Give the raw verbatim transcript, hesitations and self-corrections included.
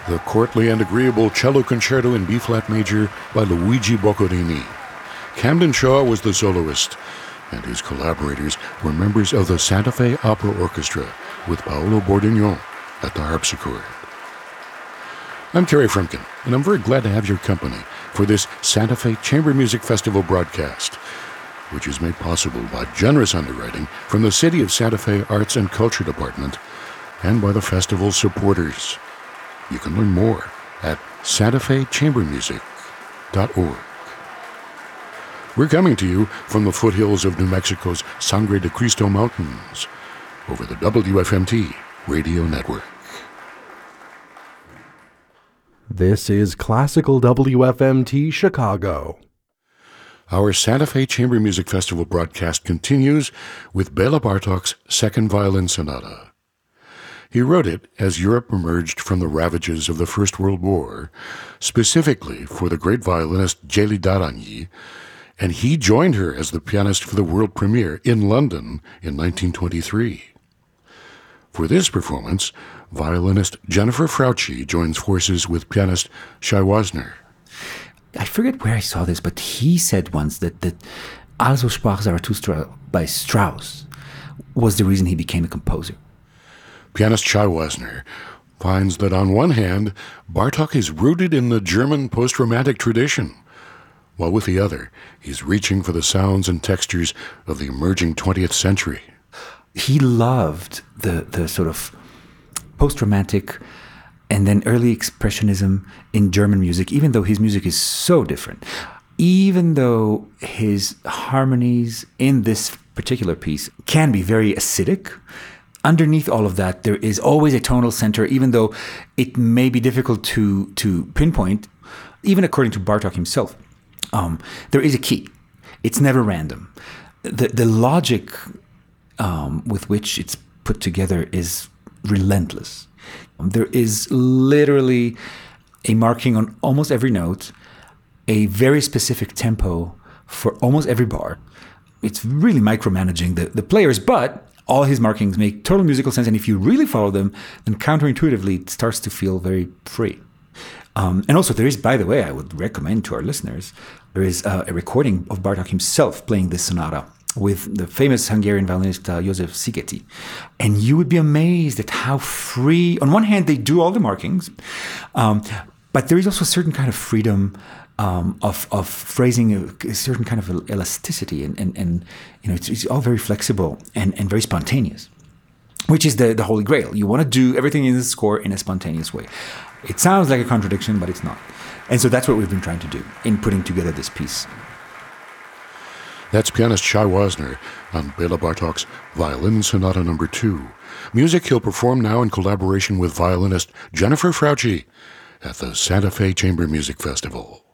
the courtly and agreeable cello concerto in B-flat major by Luigi Boccherini. Camden Shaw was the soloist, and his collaborators were members of the Santa Fe Opera Orchestra with Paolo Bordignon at the harpsichord. I'm Terry Frumkin, and I'm very glad to have your company for this Santa Fe Chamber Music Festival broadcast, which is made possible by generous underwriting from the City of Santa Fe Arts and Culture Department and by the festival's supporters. You can learn more at santa fe chamber music dot org. We're coming to you from the foothills of New Mexico's Sangre de Cristo Mountains over the W F M T radio network. This is Classical W F M T Chicago. Our Santa Fe Chamber Music Festival broadcast continues with Bela Bartok's Second Violin Sonata. He wrote it as Europe emerged from the ravages of the First World War, specifically for the great violinist Gély d'Aragny, and he joined her as the pianist for the world premiere in London in nineteen twenty-three. For this performance, violinist Jennifer Frautschi joins forces with pianist Shai Wasner. I forget where I saw this, but he said once that, that Also sprach Zarathustra by Strauss was the reason he became a composer. Pianist Shai Wasner finds that on one hand, Bartok is rooted in the German post-romantic tradition, while with the other, he's reaching for the sounds and textures of the emerging twentieth century. He loved the, the sort of post-romantic and then early expressionism in German music, even though his music is so different. Even though his harmonies in this particular piece can be very acidic, underneath all of that, there is always a tonal center, even though it may be difficult to, to pinpoint, even according to Bartok himself. Um, there is a key. It's never random. The, the logic um, with which it's put together is relentless. There is literally a marking on almost every note, a very specific tempo for almost every bar. It's really micromanaging the, the players, but all his markings make total musical sense. And if you really follow them, then counterintuitively, it starts to feel very free. Um, and also there is, by the way, I would recommend to our listeners, there is uh, a recording of Bartok himself playing this sonata with the famous Hungarian violinist uh, József Szigeti. And you would be amazed at how free, on one hand, they do all the markings, um, but there is also a certain kind of freedom um, of, of phrasing, a, a certain kind of elasticity, and, and, and you know, it's, it's all very flexible and, and very spontaneous, which is the, the holy grail. You want to do everything in the score in a spontaneous way. It sounds like a contradiction, but it's not. And so that's what we've been trying to do in putting together this piece. That's pianist Shai Wasner on Bela Bartok's Violin Sonata Number Two. Music he'll perform now in collaboration with violinist Jennifer Frautschi at the Santa Fe Chamber Music Festival.